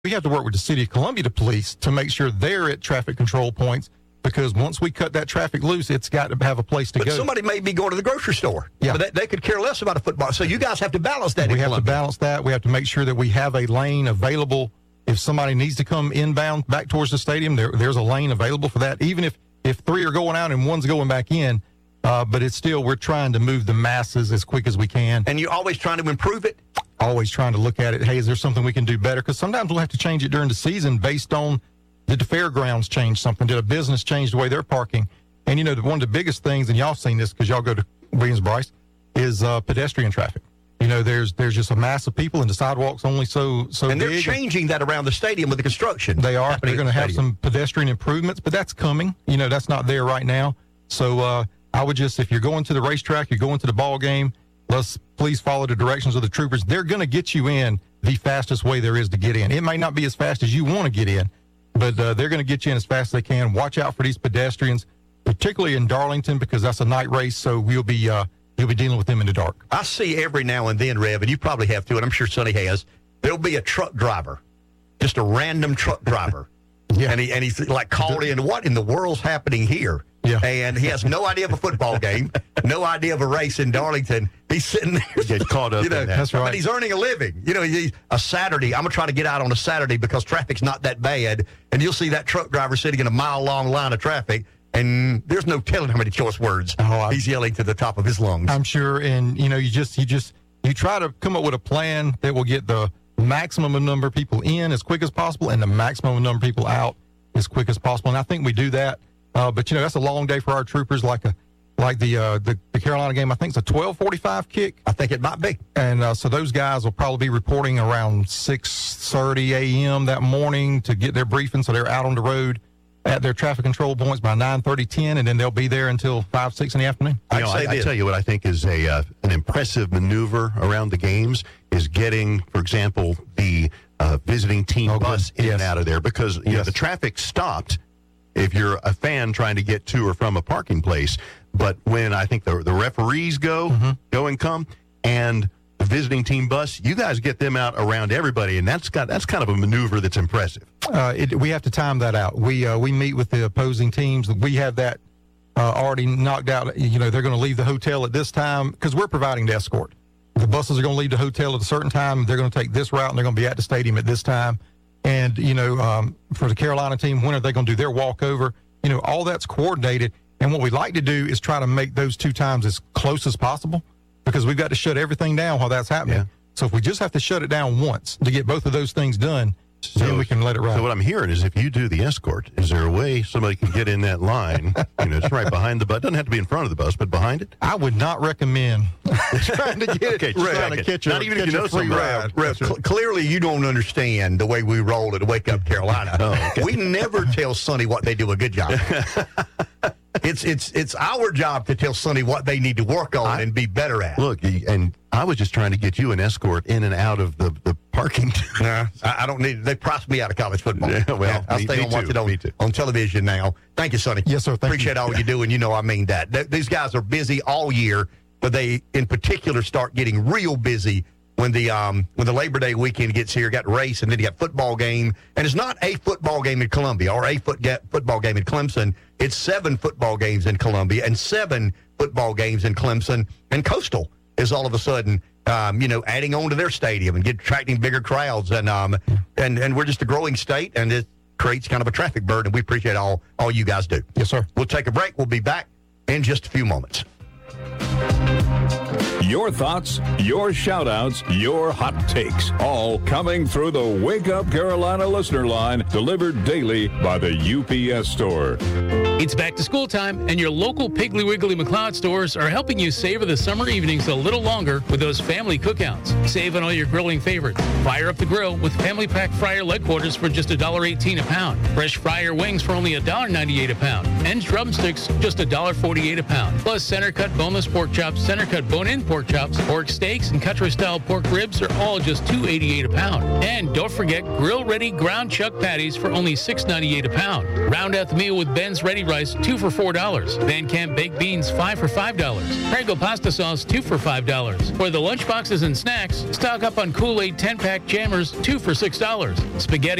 we have to work with the city of Columbia, the police, to make sure they're at traffic control points, because once we cut that traffic loose, it's got to have a place to go. But somebody may be going to the grocery store. Yeah. But they could care less about a football. So you guys have to balance that. We have to balance that. We have to make sure that we have a lane available. If somebody needs to come inbound back towards the stadium, there's a lane available for that, even if 3 are going out and 1's going back in. But it's still, we're trying to move the masses as quick as we can. And you're always trying to improve it? Always trying to look at it. Hey, is there something we can do better? Because sometimes we'll have to change it during the season based on, did the fairgrounds change something? Did a business change the way they're parking? And, one of the biggest things, and y'all seen this because y'all go to Williams-Brice, is pedestrian traffic. There's just a mass of people, and the sidewalks only so and big. They're changing that around the stadium with the construction. They are. They're going to have some pedestrian improvements, but that's coming. That's not there right now. So I would just, if you're going to the racetrack, you're going to the ball game, let's please follow the directions of the troopers. They're going to get you in the fastest way there is to get in. It may not be as fast as you want to get in, but they're going to get you in as fast as they can. Watch out for these pedestrians, particularly in Darlington, because that's a night race, so you'll be dealing with them in the dark. I see every now and then, Rev, and you probably have too, and I'm sure Sonny has, there'll be a truck driver, just a random truck driver. Yeah. And he's like called in, what in the world's happening here? Yeah. And he has no idea of a football game, no idea of a race in Darlington. He's sitting there. Get caught up in that. That's right. But he's earning a living. A Saturday, I'm going to try to get out on a Saturday because traffic's not that bad. And you'll see that truck driver sitting in a mile-long line of traffic, and there's no telling how many choice words he's yelling to the top of his lungs. I'm sure. And, you try to come up with a plan that will get the maximum number of people in as quick as possible and the maximum number of people out as quick as possible. And I think we do that. But that's a long day for our troopers. Like the Carolina game, I think it's a 12:45 kick. I think it might be. And so those guys will probably be reporting around 6:30 a.m. that morning to get their briefing. So they're out on the road at their traffic control points by 9:30, 10, and then they'll be there until 5, 6 in the afternoon. I tell you what I think is an impressive maneuver around the games is getting, for example, the visiting team bus in and out of there, because the traffic stopped if you're a fan trying to get to or from a parking place. But when I think the referees go and come, and the visiting team bus, you guys get them out around everybody, and that's kind of a maneuver that's impressive. We have to time that out. We meet with the opposing teams. We have that already knocked out. They're going to leave the hotel at this time because we're providing the escort. The buses are going to leave the hotel at a certain time. They're going to take this route, and they're going to be at the stadium at this time. And, for the Carolina team, when are they going to do their walkover? All that's coordinated. And what we like to do is try to make those two times as close as possible, because we've got to shut everything down while that's happening. Yeah. So if we just have to shut it down once to get both of those things done, then we can let it ride. So what I'm hearing is if you do the escort, is there a way somebody can get in that line? It's right behind the bus. It doesn't have to be in front of the bus, but behind it? I would not recommend trying to get trying to catch not even if you know free ride. Clearly, you don't understand the way we roll at Wake Up Carolina. Okay. We never tell Sonny what they do a good job. It's our job to tell Sonny what they need to work on and be better at. Look, and I was just trying to get you an escort in and out of the parking. Nah, I don't need. They priced me out of college football. Yeah, well, I'll stay on watch it on television now. Thank you, Sonny. Yes, sir. Appreciate all you do, and I mean that. These guys are busy all year, but they, in particular, start getting real busy when the Labor Day weekend gets here. Got race, and then you got football game, and it's not a football game in Columbia or a football game in Clemson. It's 7 football games in Columbia and 7 football games in Clemson, and Coastal is all of a sudden, adding on to their stadium and attracting bigger crowds, and we're just a growing state, and it creates kind of a traffic burden. We appreciate all you guys do. Yes, sir. We'll take a break. We'll be back in just a few moments. Your thoughts, your shout-outs, your hot takes, all coming through the Wake Up Carolina listener line, delivered daily by the UPS Store. It's back to school time, and your local Piggly Wiggly McLeod stores are helping you savor the summer evenings a little longer with those family cookouts. Save on all your grilling favorites. Fire up the grill with family pack fryer leg quarters for just $1.18 a pound. Fresh fryer wings for only $1.98 a pound. And drumsticks just $1.48 a pound. Plus center cut boneless pork chops, center cut bone-in pork pork chops, pork steaks, and country-style pork ribs are all just $2.88 a pound. And don't forget grill-ready ground chuck patties for only $6.98 a pound. Round out the meal with Ben's Ready Rice, 2 for $4. Van Camp Baked Beans, 5 for $5. Prego Pasta Sauce, 2 for $5. For the lunchboxes and snacks, stock up on Kool-Aid 10-pack jammers, 2 for $6. Spaghetti